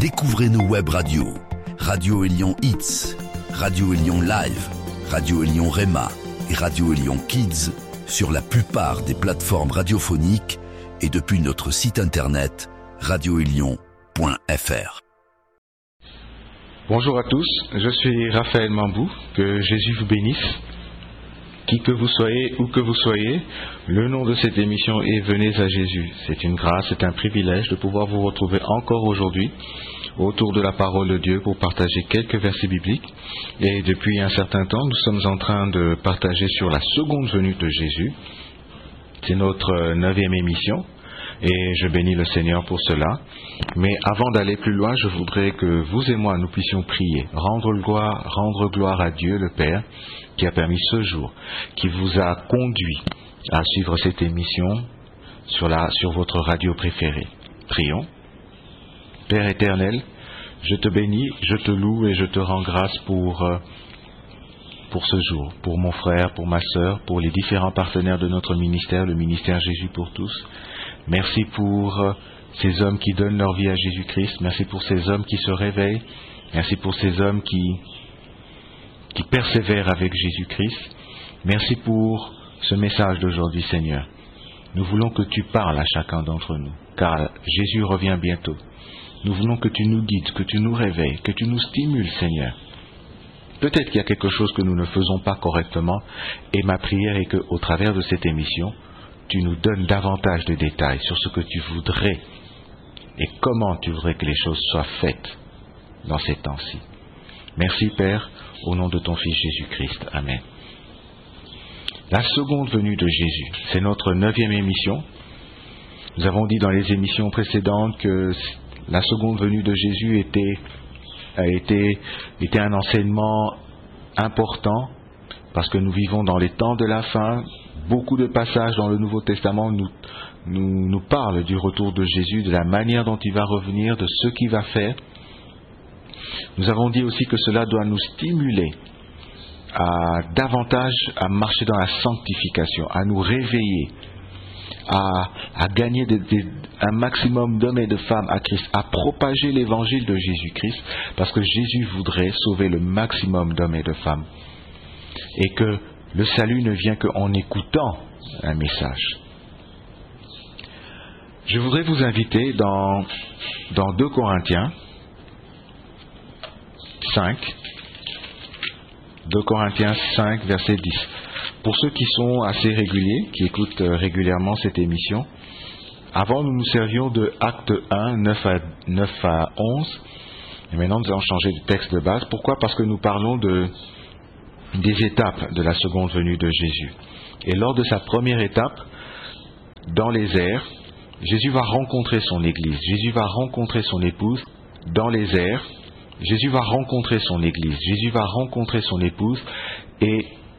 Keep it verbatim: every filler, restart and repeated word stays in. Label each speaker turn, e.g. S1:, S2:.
S1: Découvrez nos web radios. Radio Élion Hits, Radio Élion Live, Radio Élion Rema et Radio Élion Kids sur la plupart des plateformes radiophoniques et depuis notre site internet radio élion point f r.
S2: Bonjour à tous, je suis Raphaël Mambou, que Jésus vous bénisse. Qui que vous soyez, où que vous soyez, le nom de cette émission est Venez à Jésus. C'est une grâce, c'est un privilège de pouvoir vous retrouver encore aujourd'hui autour de la parole de Dieu pour partager quelques versets bibliques. Et depuis un certain temps, nous sommes en train de partager sur la seconde venue de Jésus. C'est notre neuvième émission et je bénis le Seigneur pour cela. Mais avant d'aller plus loin, je voudrais que vous et moi, nous puissions prier, rendre gloire, rendre gloire à Dieu le Père qui a permis ce jour, qui vous a conduit à suivre cette émission sur, la, sur votre radio préférée. Prions. Père éternel, je te bénis, je te loue et je te rends grâce pour, euh, pour ce jour, pour mon frère, pour ma sœur, pour les différents partenaires de notre ministère, le ministère Jésus pour tous. Merci pour euh, ces hommes qui donnent leur vie à Jésus-Christ. Merci pour ces hommes qui se réveillent. Merci pour ces hommes qui, qui persévèrent avec Jésus-Christ. Merci pour ce message d'aujourd'hui, Seigneur. Nous voulons que tu parles à chacun d'entre nous, car Jésus revient bientôt. Nous voulons que tu nous guides, que tu nous réveilles, que tu nous stimules, Seigneur. Peut-être qu'il y a quelque chose que nous ne faisons pas correctement, et ma prière est qu'au travers de cette émission, tu nous donnes davantage de détails sur ce que tu voudrais et comment tu voudrais que les choses soient faites dans ces temps-ci. Merci, Père, au nom de ton Fils Jésus-Christ. Amen. La seconde venue de Jésus, c'est notre neuvième émission. Nous avons dit dans les émissions précédentes que la seconde venue de Jésus était, a été, était un enseignement important parce que nous vivons dans les temps de la fin. Beaucoup de passages dans le Nouveau Testament nous, nous, nous parlent du retour de Jésus, de la manière dont il va revenir, de ce qu'il va faire. Nous avons dit aussi que cela doit nous stimuler à davantage à marcher dans la sanctification, à nous réveiller, à, à gagner des, des, un maximum d'hommes et de femmes à Christ, à propager l'évangile de Jésus-Christ, parce que Jésus voudrait sauver le maximum d'hommes et de femmes. Et que le salut ne vient qu'en écoutant un message. Je voudrais vous inviter dans, dans deux Corinthiens cinq, deux Corinthiens cinq, verset dix. Pour ceux qui sont assez réguliers, qui écoutent régulièrement cette émission, avant nous nous servions de Acte un, neuf à onze, et maintenant nous allons changer de texte de base. Pourquoi ? Parce que nous parlons de des étapes de la seconde venue de Jésus. Et lors de sa première étape, dans les airs, Jésus va rencontrer son Église. Jésus va rencontrer son épouse dans les airs. Jésus va rencontrer son Église. Jésus va rencontrer son épouse. Et